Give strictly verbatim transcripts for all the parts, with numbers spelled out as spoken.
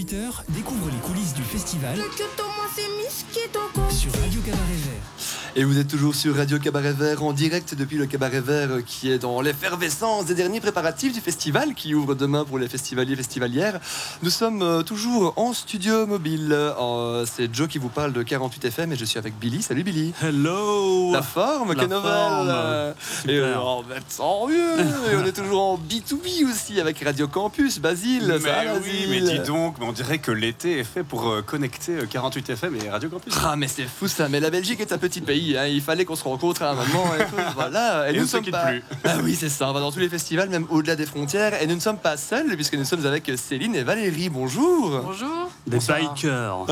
dix-huit heures, découvre les coulisses du festival sur Radio Cabaret Vert. Et vous êtes toujours sur Radio Cabaret Vert en direct depuis le Cabaret Vert qui est dans l'effervescence des derniers préparatifs du festival qui ouvre demain pour les festivaliers et festivalières. Nous sommes euh, toujours en studio mobile. Euh, c'est Joe qui vous parle de quarante-huit F M et je suis avec Billy. Salut Billy. Hello. La forme, La quelle nouvelle. forme. Et euh, oh, bah, tant mieux. Et on est toujours en B deux B aussi avec Radio Campus, Basile. Mais ça va, oui, Basile mais dis donc, mais on dirait que l'été est fait pour euh, connecter euh, quarante-huit F M et Radio Campus. Ah mais c'est fou ça, mais la Belgique est un petit pays, hein. Il fallait qu'on se rencontre à un moment et tout, voilà. Et, Et nous on ne se sommes quitte pas... plus. Ah oui c'est ça, on va dans tous les festivals, même au-delà des frontières, et nous ne sommes pas seuls puisque nous sommes avec Céline et Valérie, bonjour. Bonjour. Des Bonsoir. bikers.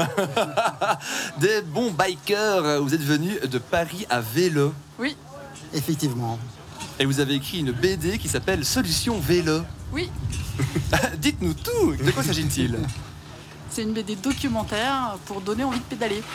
Des bons bikers, vous êtes venus de Paris à vélo. Oui. Effectivement. Et vous avez écrit une B D qui s'appelle Solution Vélo. Oui. Dites-nous tout, de quoi s'agit-il? C'est une B D documentaire pour donner envie de pédaler.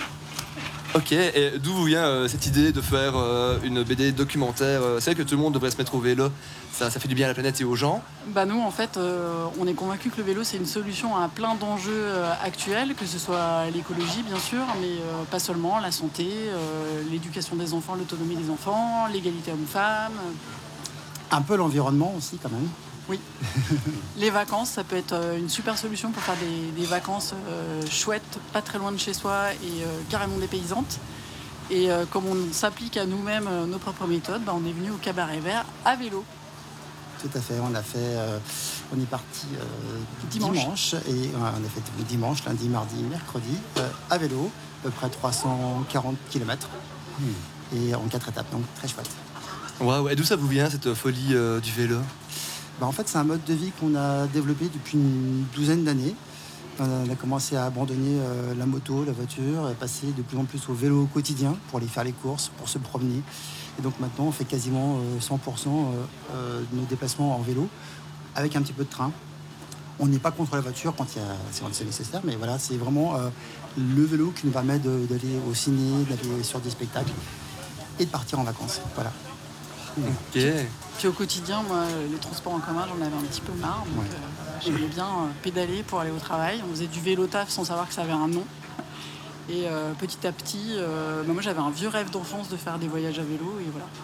Ok, et d'où vous vient euh, cette idée de faire euh, une B D documentaire euh, C'est vrai que tout le monde devrait se mettre au vélo, ça, ça fait du bien à la planète et aux gens. Bah nous en fait euh, on est convaincus que le vélo c'est une solution à plein d'enjeux euh, actuels, que ce soit l'écologie bien sûr, mais euh, pas seulement, la santé, euh, l'éducation des enfants, l'autonomie des enfants, l'égalité homme-femme. Un peu l'environnement aussi quand même. Oui. Les vacances, ça peut être euh, une super solution pour faire des, des vacances euh, chouettes, pas très loin de chez soi et euh, carrément dépaysantes. Et euh, comme on s'applique à nous-mêmes euh, nos propres méthodes, bah, on est venu au Cabaret Vert à vélo. Tout à fait. On a fait, euh, on est parti euh, Dimanche. dimanche. et euh, on a fait dimanche, lundi, mardi, mercredi euh, à vélo, à peu près trois cent quarante kilomètres et en quatre étapes, donc très chouette. Waouh, et d'où ça vous vient cette folie euh, du vélo? Bah, en fait, c'est un mode de vie qu'on a développé depuis une douzaine d'années. On a commencé à abandonner euh, la moto, la voiture, et passer de plus en plus au vélo au quotidien pour aller faire les courses, pour se promener. Et donc maintenant, on fait quasiment euh, cent pour cent euh, euh, de nos déplacements en vélo, avec un petit peu de train. On n'est pas contre la voiture quand il y a, si c'est nécessaire, mais voilà, c'est vraiment euh, le vélo qui nous permet de- d'aller au ciné, d'aller sur des spectacles et de partir en vacances. Voilà. Ok. Puis au quotidien, moi, les transports en commun, j'en avais un petit peu marre. Donc Ouais. euh, j'aimais bien euh, pédaler pour aller au travail. On faisait du vélo taf sans savoir que ça avait un nom. Et euh, petit à petit, euh, bah, moi j'avais un vieux rêve d'enfance de faire des voyages à vélo. Et voilà.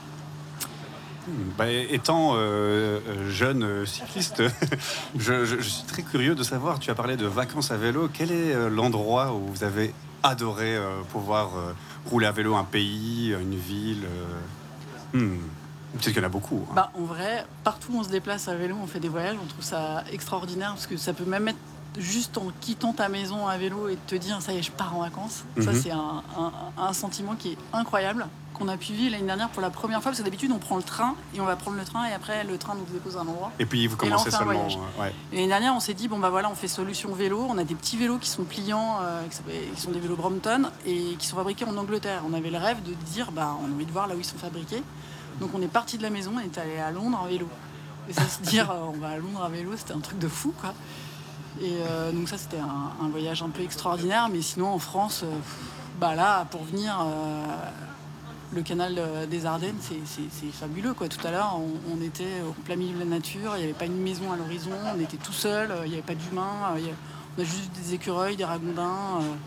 Bah, étant euh, euh, jeune euh, cycliste, je, je- je suis très curieux de savoir, tu as parlé de vacances à vélo, quel est euh, l'endroit où vous avez adoré euh, pouvoir euh, rouler à vélo, un pays, une ville euh, hmm. Peut-être qu'il y en a beaucoup. hein. Bah, en vrai, partout où on se déplace à vélo, on fait des voyages, on trouve ça extraordinaire parce que ça peut même être juste en quittant ta maison à vélo et te dire ça y est, je pars en vacances. Ça, Mhm. c'est un, un- un sentiment qui est incroyable, qu'on a pu vivre l'année dernière pour la première fois parce que d'habitude, on prend le train et on va prendre le train et après, le train nous dépose à un endroit. Et puis vous Et là, on commencez fait un seulement. voyage. euh, ouais. Et l'année dernière, on s'est dit, bon bah voilà, on fait solution vélo. On a des petits vélos qui sont pliants, euh, qui s'appellent- qui sont des vélos Brompton et qui sont fabriqués en Angleterre. On avait le rêve de dire, bah on a envie de voir là où ils sont fabriqués. Donc on est parti de la maison, on est allé à Londres en vélo. Et ça, se dire, euh, on va à Londres à vélo, c'était un truc de fou, quoi. Et euh, donc ça, c'était un, un voyage un peu extraordinaire. Mais sinon, en France, euh, bah là, pour venir, euh, le canal euh, des Ardennes, c'est, c'est- c'est fabuleux, quoi. Tout à l'heure, on, on était au plein milieu de la nature, il n'y avait pas une maison à l'horizon, on était tout seul, euh, il n'y avait pas d'humains, euh, il y a- on a juste des écureuils, des ragondins, euh,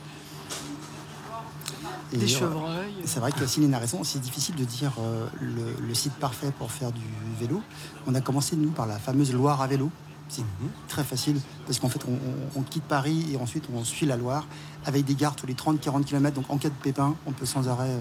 Et, des euh, chevreuils. C'est vrai que Céline a raison, c'est difficile de dire euh, le, le site parfait pour faire du vélo. On a commencé, nous, par la fameuse Loire à vélo. C'est très facile, parce qu'en fait, on, on- on quitte Paris et ensuite on suit la Loire, avec des gares tous les trente à quarante kilomètres. Donc en cas de pépin, on peut sans arrêt